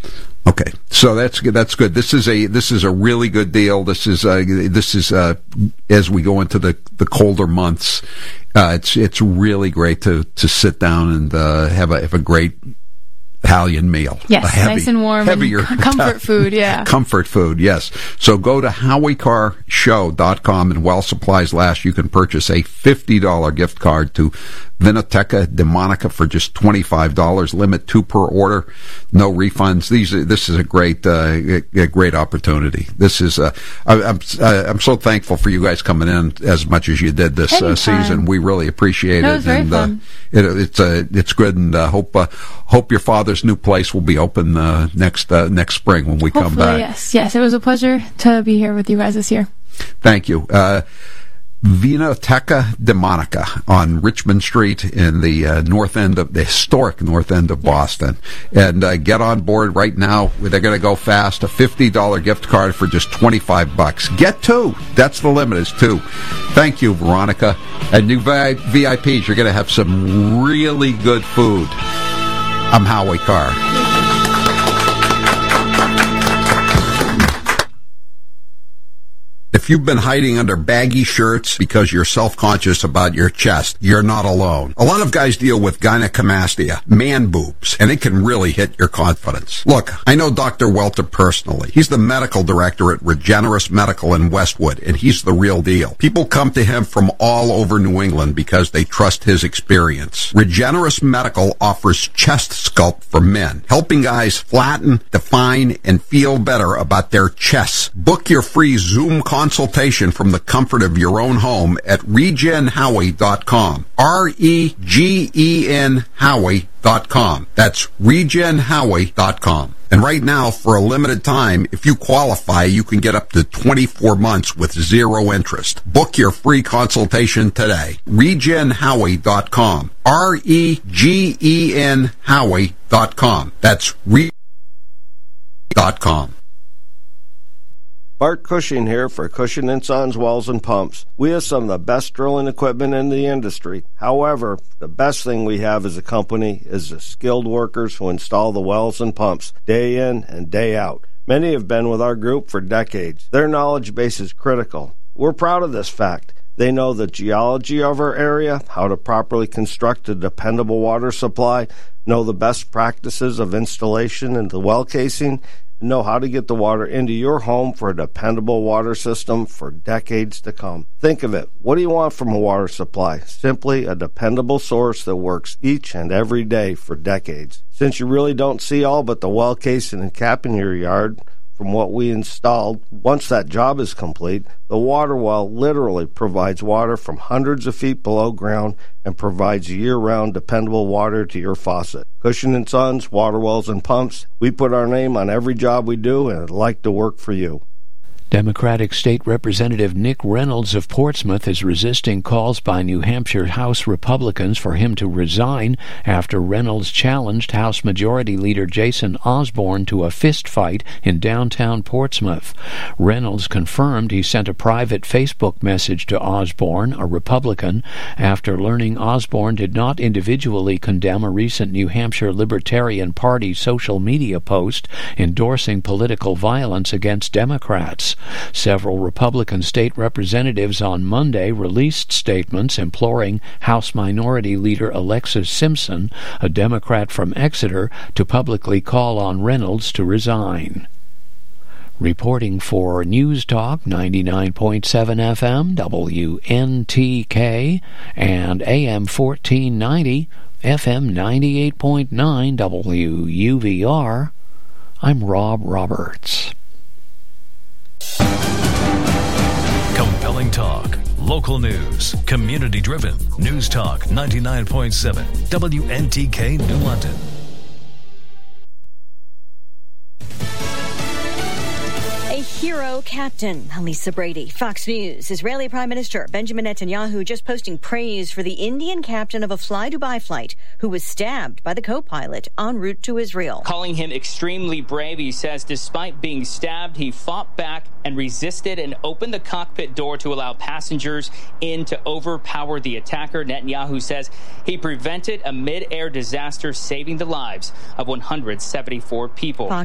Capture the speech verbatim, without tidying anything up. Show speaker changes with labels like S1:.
S1: Okay, so that's that's good. This is a this is a really good deal. This is uh, this is uh, as we go into the, the colder months, uh, it's it's really great to, to sit down and uh, have a have a great Italian meal.
S2: Yes,
S1: heavy,
S2: nice and warm,
S1: heavier
S2: and comfort food. Yeah,
S1: comfort food. Yes. So go to Howie Carr Show dot com, and while supplies last, you can purchase a fifty dollar gift card to Vinoteca de Monica for just twenty-five dollars. Limit two per order. No refunds. These are, this is a great uh, a great opportunity. This is uh, I, I'm I'm so thankful for you guys coming in as much as you did this uh, season. We really appreciate
S2: no,
S1: it.
S2: It was very
S1: and
S2: fun.
S1: Uh, it, it's uh, it's good, and uh, hope uh, hope your father's new place will be open uh, next uh, next spring when we
S2: Hopefully,
S1: come back.
S2: Yes, yes. It was a pleasure to be here with you guys this year.
S1: Thank you. Uh, Vinoteca de Monica on Richmond Street in the uh, north end of the historic north end of Boston. And uh, get on board right now. They're going to go fast. A fifty dollar gift card for just twenty-five bucks. Get two. That's the limit, is two. Thank you, Veronica. And new V I Ps, you're going to have some really good food. I'm Howie Carr. If you've been hiding under baggy shirts because you're self-conscious about your chest, you're not alone. A lot of guys deal with gynecomastia, man boobs, and it can really hit your confidence. Look, I know Doctor Welter personally. He's the medical director at Regenerous Medical in Westwood, and he's the real deal. People come to him from all over New England because they trust his experience. Regenerous Medical offers chest sculpt for men, helping guys flatten, define, and feel better about their chests. Book your free Zoom consultation consultation from the comfort of your own home at regen howie dot com. R E G E N Howie dot com. That's regen howie dot com. And right now, for a limited time, if you qualify, you can get up to twenty-four months with zero interest. Book your free consultation today. regen howie dot com. R E G E N Howie dot com. That's regen dot com.
S3: Bart Cushing here for Cushing and Sons Wells and Pumps. We have some of the best drilling equipment in the industry. However, the best thing we have as a company is the skilled workers who install the wells and pumps day in and day out. Many have been with our group for decades. Their knowledge base is critical. We're proud of this fact. They know the geology of our area, how to properly construct a dependable water supply, know the best practices of installation and the well casing, know how to get the water into your home for a dependable water system for decades to come. Think of it. What do you want from a water supply? Simply a dependable source that works each and every day for decades. Since you really don't see all but the well casing and cap in your yard, from what we installed, once that job is complete, the water well literally provides water from hundreds of feet below ground and provides year-round dependable water to your faucet. Cushing and Sons, Water Wells and Pumps, we put our name on every job we do, and I'd like to work for you.
S4: Democratic State Representative Nick Reynolds of Portsmouth is resisting calls by New Hampshire House Republicans for him to resign after Reynolds challenged House Majority Leader Jason Osborne to a fist fight in downtown Portsmouth. Reynolds confirmed he sent a private Facebook message to Osborne, a Republican, after learning Osborne did not individually condemn a recent New Hampshire Libertarian Party social media post endorsing political violence against Democrats. Several Republican state representatives on Monday released statements imploring House Minority Leader Alexis Simpson, a Democrat from Exeter, to publicly call on Reynolds to resign. Reporting for News Talk ninety-nine point seven F M, W N T K, and A M fourteen ninety, F M ninety-eight point nine, W U V R, I'm Rob Roberts.
S5: Compelling talk, local news, community-driven. News Talk ninety-nine point seven, W N T K, New London.
S6: Hero captain, Lisa Brady, Fox News. Israeli Prime Minister Benjamin Netanyahu just posting praise for the Indian captain of a Fly Dubai flight who was stabbed by the co-pilot en route to Israel.
S7: Calling him extremely brave, he says despite being stabbed, he fought back and resisted and opened the cockpit door to allow passengers in to overpower the attacker. Netanyahu says he prevented a mid-air disaster, saving the lives of one hundred seventy-four people. Fox